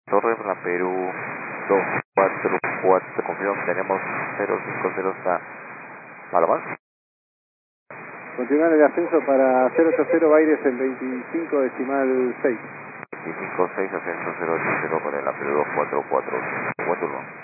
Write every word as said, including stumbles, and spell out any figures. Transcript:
Torres, la Perú dos cuatro cuatro, confirmamos, tenemos cero cinco cero hasta Palomar. Continuar el ascenso para cero ocho cero, Baires en veinticinco decimal seis. veinticinco seis, ascenso cero ocho cero para la Perú dos cuatro cuatro. Buen turno.